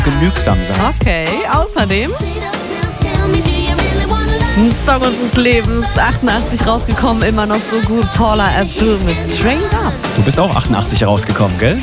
genügsam sein. Okay, außerdem ein Song unseres Lebens, 88 rausgekommen, immer noch so gut. Paula Abdul mit Straight Up. Du bist auch 88 rausgekommen, gell?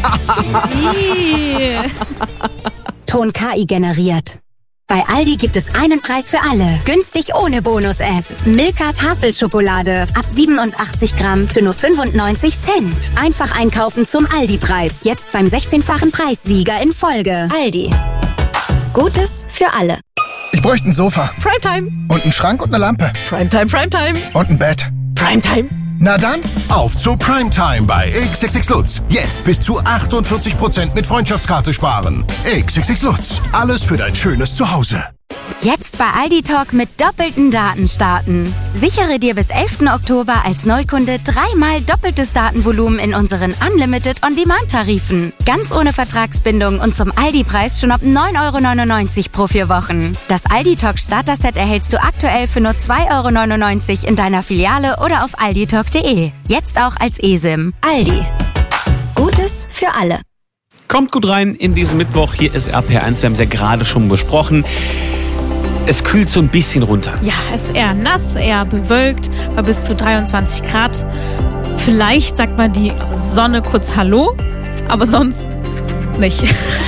Ton KI generiert. Bei Aldi gibt es einen Preis für alle. Günstig ohne Bonus-App. Milka Tafelschokolade. Ab 87 Gramm für nur 95 Cent. Einfach einkaufen zum Aldi-Preis. Jetzt beim 16-fachen Preissieger in Folge. Aldi. Gutes für alle. Ich bräuchte ein Sofa. Primetime. Und einen Schrank und eine Lampe. Primetime, Primetime. Und ein Bett. Primetime. Na dann, Auf zu Primetime bei XXX Lutz. Jetzt bis zu 48% mit Freundschaftskarte sparen. XXX Lutz. Alles für dein schönes Zuhause. Jetzt bei Aldi Talk mit doppelten Daten starten. Sichere dir bis 11. Oktober als Neukunde 3-mal doppeltes Datenvolumen in unseren Unlimited On-Demand-Tarifen. Ganz ohne Vertragsbindung und zum Aldi-Preis schon ab 9,99 € pro 4 Wochen. Das Aldi Talk Starter-Set erhältst du aktuell für nur 2,99 € in deiner Filiale oder auf alditalk.de. Jetzt auch als eSIM. Aldi. Gutes für alle. Kommt gut rein in diesen Mittwoch. Hier ist RPR1. Wir haben es ja gerade schon besprochen. Es kühlt so ein bisschen runter. Ja, es ist eher nass, eher bewölkt, bei bis zu 23 Grad. Vielleicht sagt man die Sonne kurz Hallo, aber sonst nicht.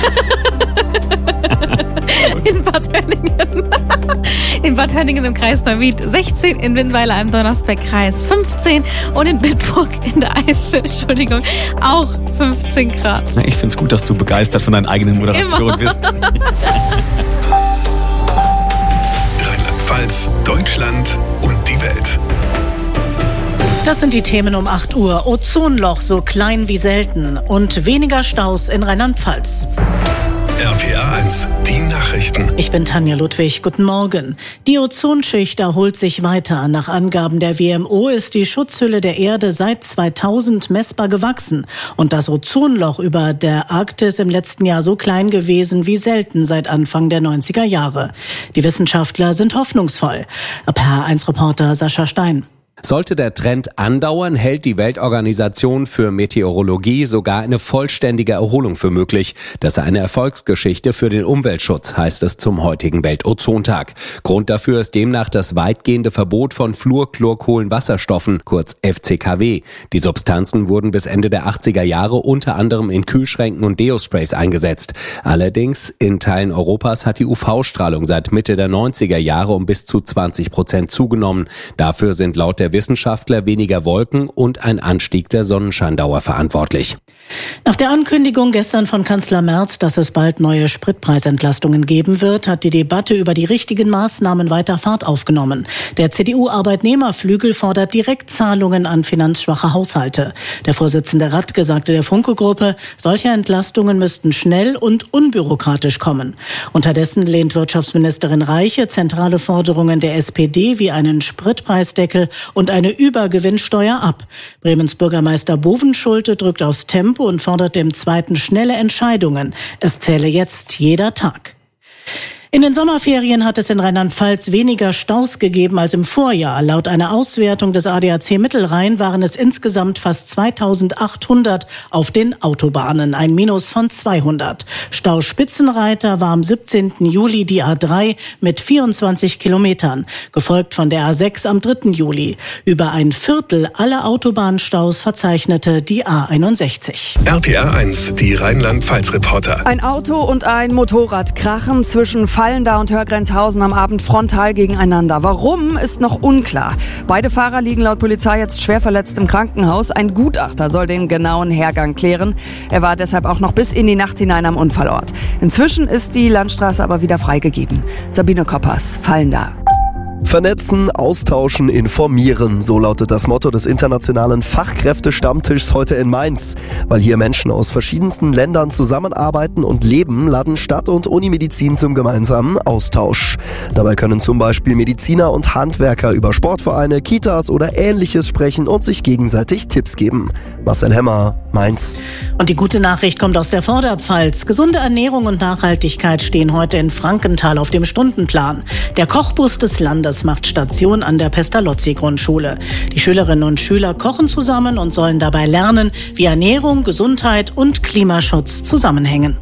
In Bad Hönningen im Kreis Neuwied 16, in Winnweiler im Donnersberg-Kreis 15 und in Bitburg in der Eifel, auch 15 Grad. Ich finde es gut, dass du begeistert von deinen eigenen Moderationen bist. Rheinland-Pfalz, Deutschland und die Welt. Das sind die Themen um 8 Uhr. Ozonloch so klein wie selten und weniger Staus in Rheinland-Pfalz. RPR1, die Nachrichten. Ich bin Tanja Ludwig. Guten Morgen. Die Ozonschicht erholt sich weiter. Nach Angaben der WMO ist die Schutzhülle der Erde seit 2000 messbar gewachsen. Und das Ozonloch über der Arktis im letzten Jahr so klein gewesen wie selten seit Anfang der 90er Jahre. Die Wissenschaftler sind hoffnungsvoll. RPR1-Reporter Sascha Stein. Sollte der Trend andauern, hält die Weltorganisation für Meteorologie sogar eine vollständige Erholung für möglich. Das sei eine Erfolgsgeschichte für den Umweltschutz, heißt es zum heutigen Weltozontag. Grund dafür ist demnach das weitgehende Verbot von Fluorchlorkohlenwasserstoffen, kurz FCKW. Die Substanzen wurden bis Ende der 80er Jahre unter anderem in Kühlschränken und Deosprays eingesetzt. Allerdings in Teilen Europas hat die UV-Strahlung seit Mitte der 90er Jahre um bis zu 20% zugenommen. Dafür sind laut der Wissenschaftler weniger Wolken und ein Anstieg der Sonnenscheindauer verantwortlich. Nach der Ankündigung gestern von Kanzler Merz, dass es bald neue Spritpreisentlastungen geben wird, hat die Debatte über die richtigen Maßnahmen weiter Fahrt aufgenommen. Der CDU-Arbeitnehmerflügel fordert Direktzahlungen an finanzschwache Haushalte. Der Vorsitzende Radke sagte der Funke-Gruppe, solche Entlastungen müssten schnell und unbürokratisch kommen. Unterdessen lehnt Wirtschaftsministerin Reiche zentrale Forderungen der SPD wie einen Spritpreisdeckel und eine Übergewinnsteuer ab. Bremens Bürgermeister Bovenschulte drückt aufs Tempo und fordert dem Zweiten schnelle Entscheidungen. Es zähle jetzt jeder Tag. In den Sommerferien hat es in Rheinland-Pfalz weniger Staus gegeben als im Vorjahr. Laut einer Auswertung des ADAC Mittelrhein waren es insgesamt fast 2800 auf den Autobahnen, ein Minus von 200. Stauspitzenreiter war am 17. Juli die A3 mit 24 Kilometern, gefolgt von der A6 am 3. Juli. Über ein Viertel aller Autobahnstaus verzeichnete die A61. RPR1, die Rheinland-Pfalz-Reporter. Ein Auto und ein Motorrad krachen zwischen Fallender und Hörgrenzhausen am Abend frontal gegeneinander. Warum, ist noch unklar. Beide Fahrer liegen laut Polizei jetzt schwer verletzt im Krankenhaus. Ein Gutachter soll den genauen Hergang klären. Er war deshalb auch noch bis in die Nacht hinein am Unfallort. Inzwischen ist die Landstraße aber wieder freigegeben. Sabine Koppers, Fallender. Vernetzen, austauschen, informieren, so lautet das Motto des internationalen Fachkräftestammtischs heute in Mainz. Weil hier Menschen aus verschiedensten Ländern zusammenarbeiten und leben, laden Stadt und Unimedizin zum gemeinsamen Austausch. Dabei können zum Beispiel Mediziner und Handwerker über Sportvereine, Kitas oder Ähnliches sprechen und sich gegenseitig Tipps geben. Marcel Hemmer, Mainz. Und die gute Nachricht kommt aus der Vorderpfalz. Gesunde Ernährung und Nachhaltigkeit stehen heute in Frankenthal auf dem Stundenplan. Der Kochbus des Landes macht Station an der Pestalozzi-Grundschule. Die Schülerinnen und Schüler kochen zusammen und sollen dabei lernen, wie Ernährung, Gesundheit und Klimaschutz zusammenhängen.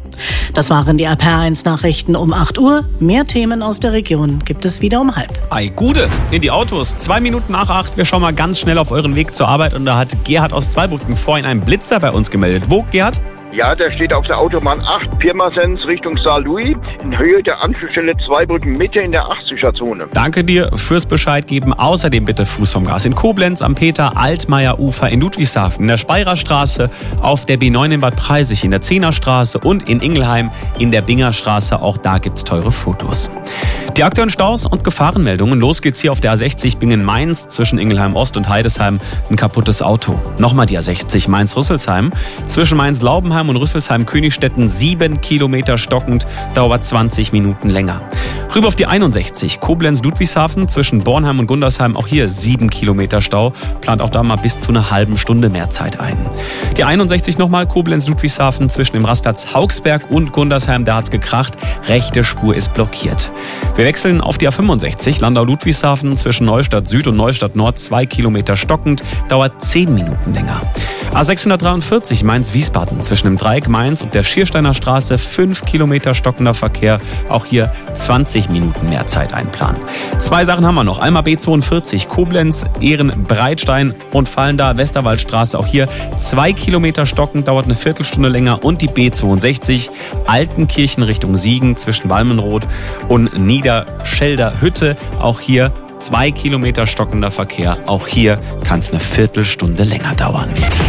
Das waren die RPR1 Nachrichten um 8 Uhr. Mehr Themen aus der Region gibt es wieder um 7:30. Ei, Gude, in die Autos. 2 Minuten nach 8. Wir schauen mal ganz schnell auf euren Weg zur Arbeit. Und da hat Gerhard aus Zweibrücken vorhin einen Blitzer bei uns gemeldet. Wo, Gerhard? Ja, der steht auf der Autobahn 8, Pirmasens Richtung Saarlouis, in Höhe der Anschlussstelle Zweibrücken Mitte in der 80er-Zone. Danke dir fürs Bescheid geben. Außerdem bitte Fuß vom Gas in Koblenz, am Peter-Altmaier-Ufer, in Ludwigshafen, in der Speyerer-Straße, auf der B9 in Bad Preisig, in der Zehner-Straße und in Ingelheim in der Bingerstraße. Auch da gibt's teure Fotos. Die aktuellen Staus und Gefahrenmeldungen. Los geht's hier auf der A60 Bingen-Mainz zwischen Ingelheim Ost und Heidesheim. Ein kaputtes Auto. Nochmal die A60 Mainz-Rüsselsheim. Zwischen Mainz-Laubenheim und Rüsselsheim-Königstetten 7 Kilometer stockend. Dauert 20 Minuten länger. Rüber auf die 61 Koblenz-Ludwigshafen zwischen Bornheim und Gundersheim. Auch hier 7 Kilometer Stau. Plant auch da mal bis zu einer halben Stunde mehr Zeit ein. Die 61 nochmal Koblenz-Ludwigshafen zwischen dem Rastplatz Haugsberg und Gundersheim. Da hat's gekracht. Rechte Spur ist blockiert. Wir wechseln auf die A65 Landau-Ludwigshafen zwischen Neustadt Süd und Neustadt Nord 2 Kilometer stockend, dauert 10 Minuten länger. A643 Mainz-Wiesbaden zwischen dem Dreieck Mainz und der Schiersteiner Straße 5 Kilometer stockender Verkehr, auch hier 20 Minuten mehr Zeit einplanen. 2 Sachen haben wir noch, einmal B42 Koblenz, Ehren-Breitstein und Fallenda Westerwaldstraße, auch hier 2 Kilometer stockend, dauert eine Viertelstunde länger und die B62 Altenkirchen Richtung Siegen zwischen Walmenroth und Niederschelder Hütte, auch hier 2 Kilometer stockender Verkehr. Auch hier kann es eine Viertelstunde länger dauern.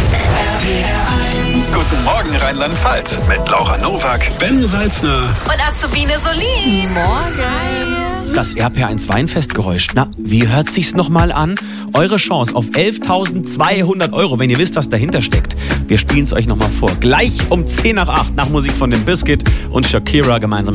Guten Morgen Rheinland-Pfalz mit Laura Nowak, Ben Salzner Und Azubine Solin. Morgen. Das RPR1 Weinfestgeräusch. Na, wie hört sich's nochmal an? Eure Chance auf 11.200 €, wenn ihr wisst, was dahinter steckt. Wir spielen es euch nochmal vor. Gleich um 7:50 nach Musik von dem Biscuit und Shakira gemeinsam.